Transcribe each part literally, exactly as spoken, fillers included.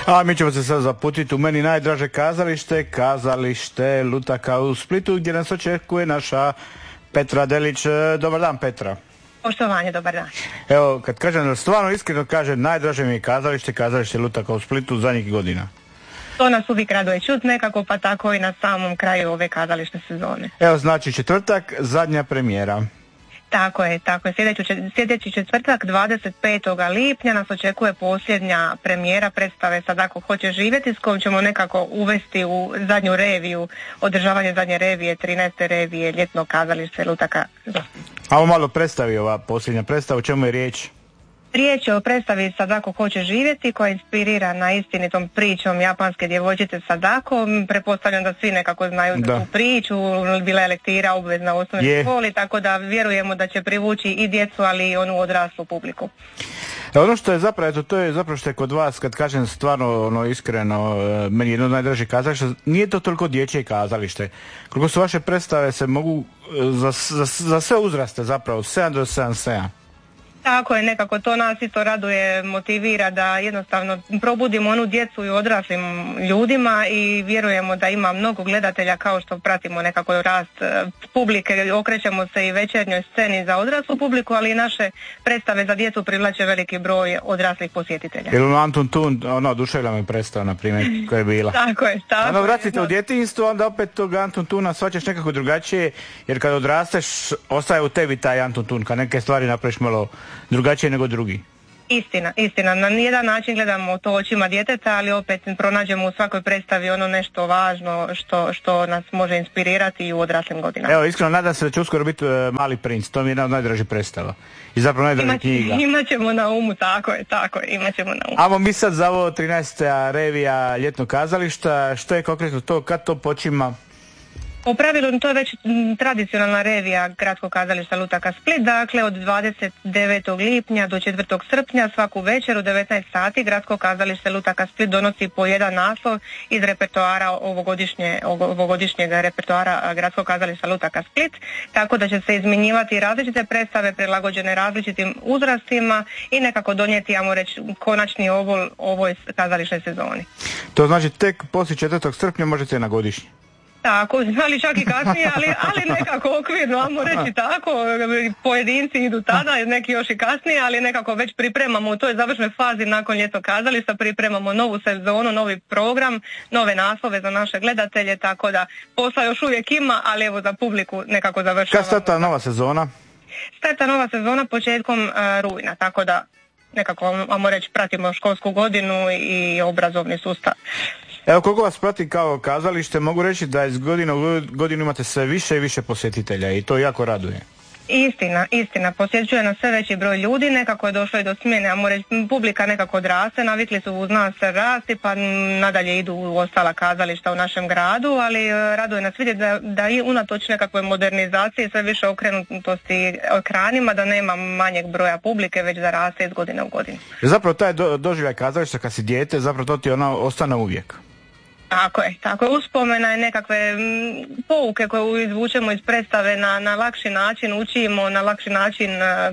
A mi ćemo se sad zaputiti u meni najdraže kazalište, kazalište Lutaka u Splitu, gdje nas očekuje naša Petra Delić. Dobar dan, Petra. Poštovanje, dobar dan. Evo, kad kažem, stvarno iskreno kažem, najdraže mi je kazalište, kazalište Lutaka u Splitu zadnjih godina. To nas uvijek raduje čut nekako, pa tako i na samom kraju ove kazališne sezone. Evo, znači četvrtak, zadnja premijera. Tako je, tako je. Sljedeći, sljedeći četvrtak, dvadeset petog lipnja, nas očekuje posljednja premijera predstave Sad ako hoćeš živjeti, s kojom ćemo nekako uvesti u zadnju reviju, održavanje zadnje revije, trinaeste revije ljetnog kazališta Lutaka. A malo predstavi ova posljednja predstava, o čemu je riječ? Riječ je o predstavi Sadako hoće živjeti, koja je inspirirana istinitom pričom japanske djevojčice Sadako. Pretpostavljam da svi nekako znaju da. tu priču, bila je lektira obvezna u osnovnoj školi, tako da vjerujemo da će privući i djecu, ali i onu odraslu publiku. Ono što je zapravo, eto, to je zapravo što je kod vas, kad kažem stvarno ono, iskreno, meni jedno od najdražih kazališta, nije to toliko dječje kazalište. Koliko su vaše predstave se mogu za, za, za sve uzraste zapravo, sedam do sedam sedam. Tako je, nekako to nas isto raduje, motivira da jednostavno probudimo onu djecu i odraslim ljudima i vjerujemo da ima mnogo gledatelja, kao što pratimo nekako rast publike, okrećemo se i večernjoj sceni za odraslu publiku, ali i naše predstave za djecu privlače veliki broj odraslih posjetitelja. Jer ono Antun Tun, ono oduševila me predstava, na primjer, koja je bila. Tako je, tako. Ono vratite u djetinjstvo, onda opet tog Antun Tuna shvaćaš nekako drugačije, jer kad odrasteš, ostaje u tebi taj Antun Tun, kad neke stvari napraviš malo drugačije nego drugi. Istina, istina. Na nijedan način gledamo to očima djeteta, ali opet pronađemo u svakoj predstavi ono nešto važno što, što nas može inspirirati i u odraslim godinama. Evo, iskreno nadam se da će uskoro biti uh, Mali princ, to mi je jedna od najdražih predstava. I zapravo najdražih knjiga. Imaćemo na umu, tako je, tako je, imaćemo na umu. Amo mi sad za ovo trinaesta revija ljetnog kazališta, što je konkretno to, kad to počima? Po pravilu to je već tradicionalna revija Gradskog kazališta Lutaka Split, dakle od dvadeset devetog lipnja do četvrtog srpnja svaku večer u devetnaest sati Gradsko kazalište Lutaka Split donosi po jedan naslov iz repertoara ovogodišnje, ovogodišnjeg repertoara Gradskog kazališta Lutaka Split, tako da će se izmjenjivati različite predstave prilagođene različitim uzrastima i nekako donijeti, ajmo reći, konačni obol ovoj kazališnoj sezoni. To znači tek poslije četvrtog srpnja možete na godišnji? Tako, ali čak i kasnije, ali, ali nekako okvirno, ajmo reći tako, pojedinci idu tada, neki još i kasnije, ali nekako već pripremamo u toj završnoj fazi nakon ljetnog kazališta, pripremamo novu sezonu, novi program, nove naslove za naše gledatelje, tako da posla još uvijek ima, ali evo za publiku nekako završavamo. Kad starta nova sezona? Starta nova sezona početkom uh, rujna, tako da nekako, ajmo reći, pratimo školsku godinu i obrazovni sustav. Evo, koliko vas prati kao kazalište, mogu reći da iz godine u godinu imate sve više i više posjetitelja i to jako raduje. Istina, istina, posjećuje nas sve veći broj ljudi, nekako je došlo i do smjene, a reći, publika nekako odraste, navikli su uz nas rasti, pa nadalje idu u ostala kazališta u našem gradu, ali raduje nas vidjeti da, da i unatoč nekakve modernizacije sve više okrenutosti ekranima, da nema manjeg broja publike, već da raste iz godine u godinu. Zapravo taj do, doživljaj kazališta kad si dijete, zapravo to ti ono ostane uvijek. Tako je, tako je. Uspomena je nekakve m, pouke koje izvučemo iz predstave na, na lakši način, učimo na lakši način,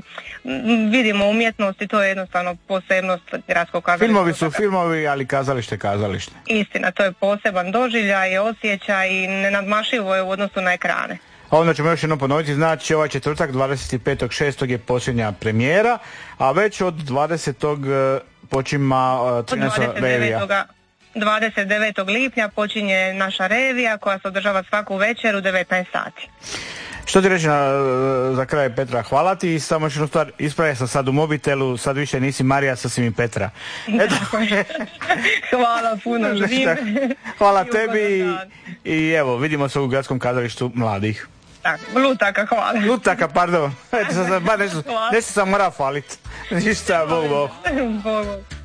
m, vidimo umjetnost i to je jednostavno posebnost Gradskog kazališta. Filmovi su filmovi, ali kazalište kazalište. Istina, to je poseban doživljaj, osjećaj i nenadmašivo je u odnosu na ekrane. A onda ćemo još jednom ponoviti, znači ovaj četvrtak dvadeset petog šestog je posljednja premijera, a već od dvadesetog počima uh, trinaesta revija. dvadeset devetog lipnja počinje naša revija koja se održava svaku večer u devetnaest sati. Što ti reći na, za kraj, Petra, hvala ti i samo još jednu stvar, ispravio sam sad u mobitelu, sad više nisi Marija, sad si mi Petra. Eto. Hvala puno, živim. Hvala tebi i, i evo, vidimo se u Gradskom kazalištu mladih. Tako, Lutaka, hvala. Lutaka, pardon. Eto, sad, nešto, nešto sam morao faliti. Ništa, Bog, Bog. Bog.